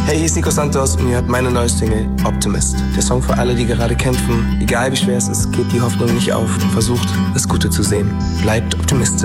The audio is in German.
Hey, hier ist Nico Santos und ihr hört meine neue Single Optimist. Der Song für alle, die gerade kämpfen. Egal wie schwer es ist, gebt die Hoffnung nicht auf und versucht, das Gute zu sehen. Bleibt optimistisch.